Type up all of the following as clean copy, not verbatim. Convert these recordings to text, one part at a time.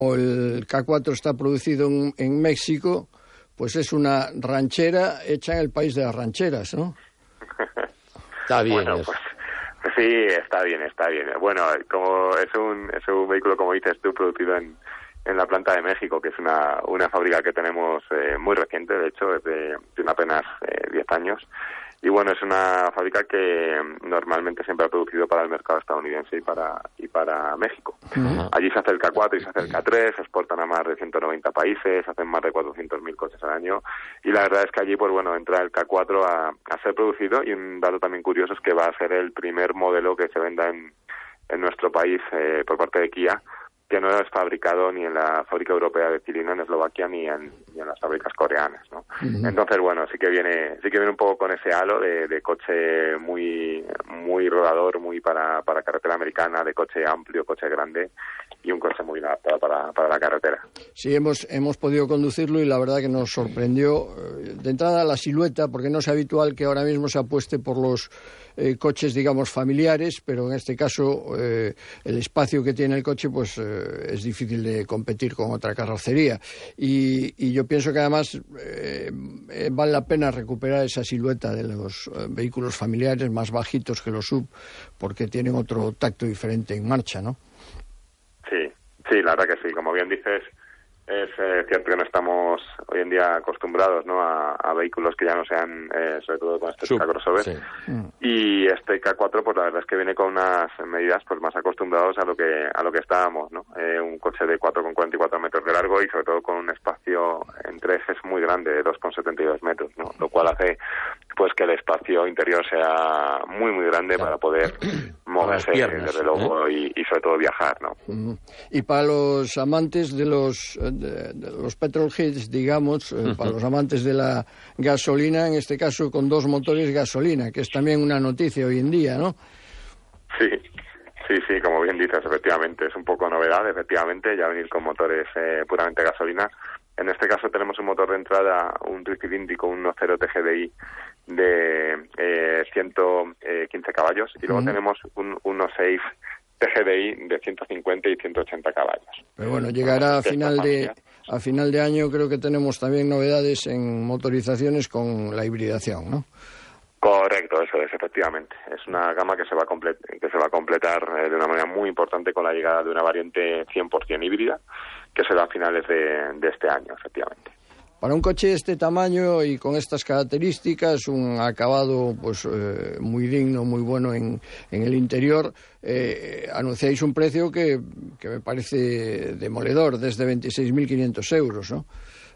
el K4 está producido en México, pues es una ranchera hecha en el país de las rancheras, ¿no? Está bien. Bueno, pues sí, está bien. Bueno, como es un vehículo, como dices tú, producido en la planta de México, que es una fábrica que tenemos muy reciente, de hecho, tiene apenas 10 años. Y bueno, es una fábrica que normalmente siempre ha producido para el mercado estadounidense y para México. Uh-huh. Allí se hace el K4 y se hace el K3, se exportan a más de 190 países, hacen más de 400.000 coches al año. Y la verdad es que allí, pues bueno, entra el K4 a ser producido. Y un dato también curioso es que va a ser el primer modelo que se venda en nuestro país por parte de Kia, que no es fabricado ni en la fábrica europea de Cilino, en Eslovaquia, ni en las fábricas coreanas, ¿no? Uh-huh. Entonces, bueno, sí que viene un poco con ese halo de coche muy rodador, muy para carretera americana, de coche amplio, coche grande, y un coche muy adaptado para la carretera. Sí, hemos podido conducirlo y la verdad que nos sorprendió de entrada la silueta, porque no es habitual que ahora mismo se apueste por los coches, digamos, familiares, pero en este caso el espacio que tiene el coche pues es difícil de competir con otra carrocería, y yo pienso que además vale la pena recuperar esa silueta de los vehículos familiares más bajitos que los SUV, porque tienen otro tacto diferente en marcha, ¿no? Sí, la verdad que sí, como bien dices, es cierto que no estamos hoy en día acostumbrados, ¿no?, a vehículos que ya no sean, sobre todo con este crossover. Sí. Y este K4, pues la verdad es que viene con unas medidas pues más acostumbrados a lo que estábamos, ¿no? Un coche de 4,44 metros de largo y sobre todo con un espacio entre ejes muy grande, de 2,72 metros, ¿no? Lo cual hace pues que el espacio interior sea muy grande, claro, para poder moverse, desde luego, y sobre todo viajar, ¿no? Y para los amantes de los petrolheads, digamos, para los amantes de la gasolina, en este caso con dos motores gasolina, que es también una noticia hoy en día, ¿no? Sí, como bien dices, efectivamente, es un poco novedad, efectivamente, ya venir con motores puramente gasolina. En este caso tenemos un motor de entrada, un tricilíndrico, un 1.0 TGDI de 115 caballos, y luego tenemos un 1.6 TGDI de 150 y 180 caballos. Pero bueno, llegará a final de año, creo que tenemos también novedades en motorizaciones con la hibridación, ¿no? Correcto, eso es, efectivamente. Es una gama que se va a completar de una manera muy importante con la llegada de una variante 100% híbrida, que será a finales de este año, efectivamente. Para un coche de este tamaño y con estas características, un acabado pues muy digno, muy bueno en el interior, anunciáis un precio que me parece demoledor, desde 26.500 euros, ¿no?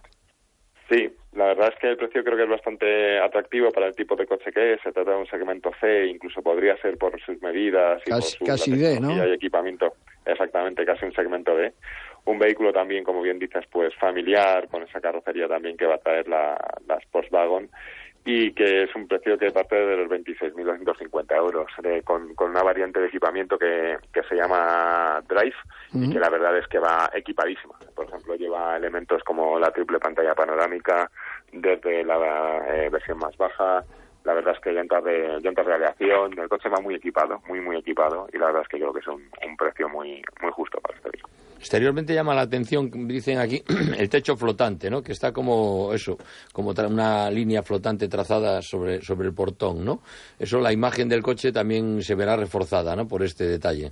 Sí, la verdad es que el precio creo que es bastante atractivo para el tipo de coche que es. Se trata de un segmento C, incluso podría ser por sus medidas y casi D, ¿no? Y equipamiento. Exactamente, casi un segmento D. Un vehículo también, como bien dices, pues familiar, con esa carrocería también que va a traer la Sportswagen, y que es un precio que parte de los 26.250 euros, con una variante de equipamiento que se llama Drive, y que la verdad es que va equipadísima. Por ejemplo, lleva elementos como la triple pantalla panorámica desde la versión más baja. La verdad es que llantas de aleación, el coche va muy equipado, muy equipado, y la verdad es que creo que es un precio muy justo para este vehículo. Exteriormente llama la atención, dicen aquí, el techo flotante, ¿no? Que está como una línea flotante trazada sobre el portón, ¿no? Eso, la imagen del coche también se verá reforzada, ¿no?, por este detalle.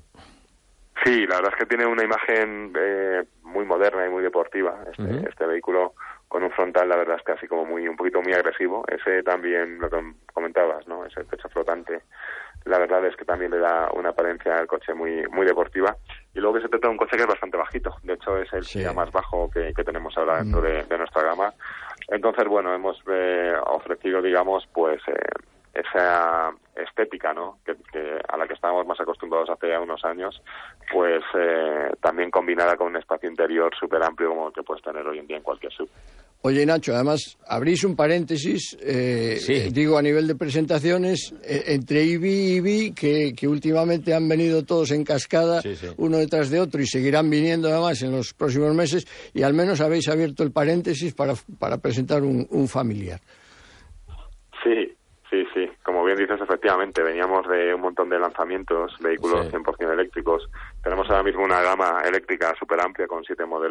Sí, la verdad es que tiene una imagen muy moderna y muy deportiva este vehículo, con un frontal, la verdad es que así como un poquito muy agresivo. Ese también, lo que comentabas, ¿no?, ese techo flotante, la verdad es que también le da una apariencia al coche muy deportiva. Y luego que se trata de un coche que es bastante bajito, de hecho es el Kia más bajo que tenemos ahora dentro de nuestra gama. Entonces, bueno, hemos ofrecido, digamos, pues esa estética, ¿no?, que a la que estábamos más acostumbrados hace ya unos años, pues también combinada con un espacio interior súper amplio como el que puedes tener hoy en día en cualquier SUV. Oye, Nacho, además, abrís un paréntesis, digo, a nivel de presentaciones, entre EV y EV, que últimamente han venido todos en cascada, uno detrás de otro, y seguirán viniendo además en los próximos meses, y al menos habéis abierto el paréntesis para presentar un familiar. Sí, como bien dices, efectivamente, veníamos de un montón de lanzamientos, vehículos 100% eléctricos. Tenemos ahora mismo una gama eléctrica súper amplia con 7 modelos